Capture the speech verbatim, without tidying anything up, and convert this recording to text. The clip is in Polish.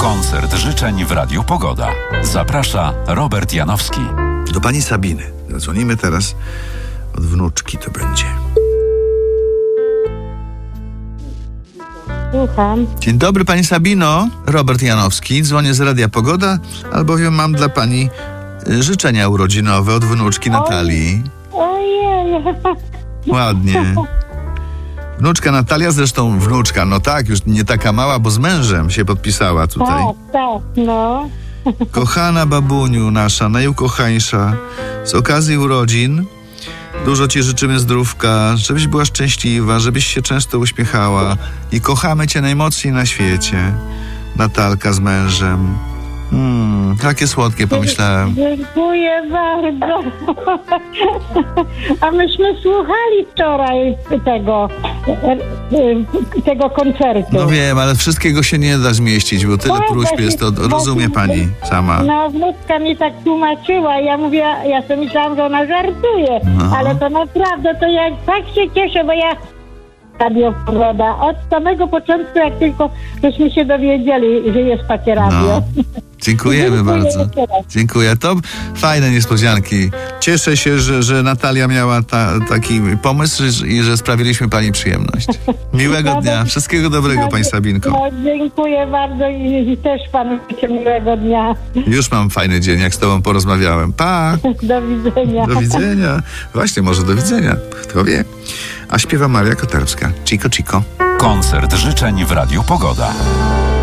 Koncert życzeń w Radiu Pogoda. Zaprasza Robert Janowski. Do pani Sabiny. Zadzwonimy teraz. Od wnuczki to będzie. Słucham. Dzień dobry, pani Sabino. Robert Janowski. Dzwonię z Radia Pogoda, albowiem mam dla pani y, życzenia urodzinowe od wnuczki Natalii. Ojej. Ładnie. Wnuczka Natalia, zresztą wnuczka, no tak, już nie taka mała, bo z mężem się podpisała tutaj. Tak, tak, no. Kochana babuniu nasza, najukochańsza, z okazji urodzin dużo ci życzymy zdrówka, żebyś była szczęśliwa, żebyś się często uśmiechała i kochamy cię najmocniej na świecie. Natalka z mężem. Hmm, takie słodkie, pomyślałem. Dziękuję bardzo. A myśmy słuchali wczoraj tego, tego koncertu. No wiem, ale wszystkiego się nie da zmieścić, bo tyle Tak, próśb właśnie- jest, to rozumie pani sama. No, wnuczka mi tak tłumaczyła. Ja mówię, ja sobie myślałam, że ona żartuje. No. Ale to naprawdę, to ja tak się cieszę, bo ja Radio Pogoda. Od samego początku, jak tylko żeśmy się dowiedzieli, że jest takie radio. No. Dziękujemy Dziękuję bardzo. jeszcze raz. Dziękuję. To fajne niespodzianki. Cieszę się, że, że Natalia miała ta, taki pomysł i że sprawiliśmy pani przyjemność. Miłego dnia. Wszystkiego dobrego, pani Sabinko. No, dziękuję bardzo i, i też panu życzę miłego dnia. Już mam fajny dzień, jak z tobą porozmawiałem. Pa! Do widzenia. Do widzenia. Właśnie, może do widzenia. Kto wie? A śpiewa Maria Koterska. Chico, Chico. Koncert życzeń w Radiu Pogoda.